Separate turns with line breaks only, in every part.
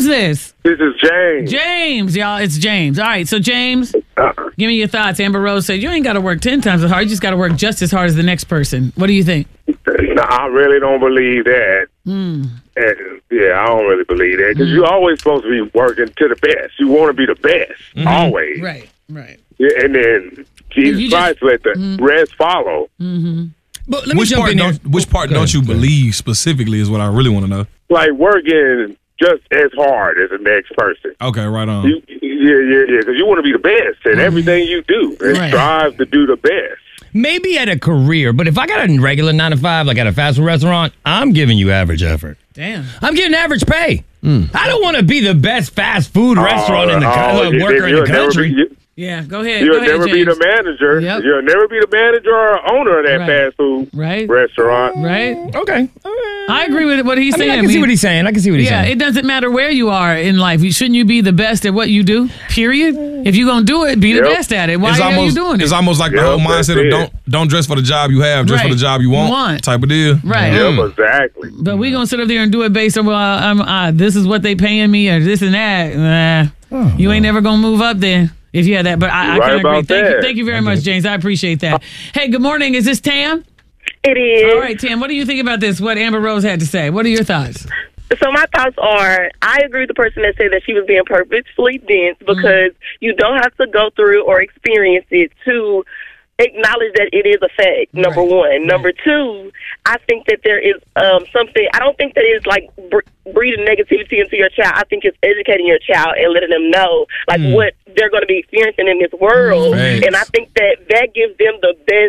this?
This is James.
James, y'all. It's James. All right, so James, give me your thoughts. Amber Rose said you ain't got to work 10 times as hard. You just got to work just as hard as the next person. What do you think?
No, I really don't believe that. And, yeah, I don't really believe that because you're always supposed to be working to the best. You want to be the best, always.
Right.
Yeah, and then Jesus Christ let the rest follow.
But let me jump in there. Which part don't you believe specifically is what I really want to know.
Like working just as hard as the next person.
Okay, right on.
Yeah, because you want to be the best in everything you do and strive to do the best.
Maybe at a career, but if I got a regular 9 to 5, like at a fast food restaurant, I'm giving you average effort.
Damn.
I'm getting average pay. I don't want to be the best fast food restaurant in the worker in the country.
Yeah, go ahead.
You'll never be the manager.
Yep.
You'll never be the manager or owner of that fast food restaurant.
Right.
Okay.
I agree with what he's saying.
I can see what he's saying.
Yeah, it doesn't matter where you are in life. Shouldn't you be the best at what you do? Period. If you're going to do it, be the best at it. Why are you doing it?
It's almost like the whole mindset of don't dress for the job you have, dress for the job you want type of deal.
Right.
Yep, exactly.
But we're going to sit up there and do it based on, this is what they paying me or this and that. You ain't never going to move up there. If you had that, but I can agree. Thank you very much, James. I appreciate that. Hey, good morning. Is this Tam?
It is.
All right, Tam, what do you think about this, what Amber Rose had to say? What are your thoughts?
So my thoughts are, I agree with the person that said that she was being purposefully dense because you don't have to go through or experience it to acknowledge that it is a fact, number one. Number two, I think that there is something, I don't think that it's like breeding negativity into your child. I think it's educating your child and letting them know like what they're going to be experiencing in this world. And I think that gives them the best,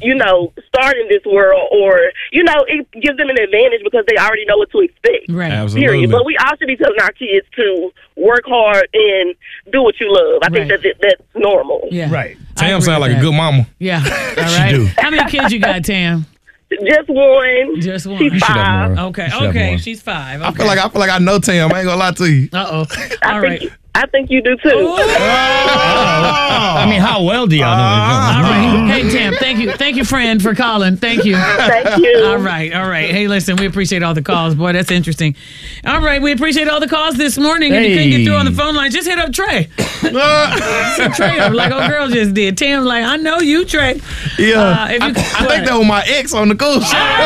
start in this world, or, it gives them an advantage because they already know what to expect.
Right.
Absolutely.
Period. But we all should be telling our kids to work hard and do what you love. I think that's normal.
Yeah.
Right.
Tam sounds like a good mama.
Yeah. All right. How many kids you got, Tam?
Just one. She's 5.
Okay. She's 5. Okay.
I feel like I know Tam. I ain't gonna lie to you.
All right.
I think you do too.
I mean, how well do y'all know?
All right. Hey, Tam, thank you, friend, for calling. Thank you.
Thank you.
All right. Hey, listen, we appreciate all the calls. Boy, that's interesting. All right, we appreciate all the calls this morning. If you couldn't get through on the phone line, just hit up Trey. Hit Trey up like old girl just did. Tam's like, I know you, Trey.
Yeah. I think that was my ex on the coast.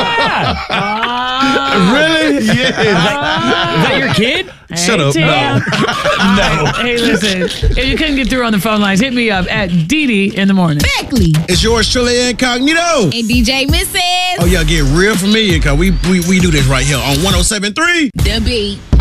Really? Yeah.
Is that your kid?
Shut up.
Tam.
No.
Hey, listen, if you couldn't get through on the phone lines, hit me up at DD in the morning.
Beckley.
It's yours truly, Incognito.
And DJ Mrs.
Oh, yeah, get real familiar because we do this right here on 107.3
The Beat.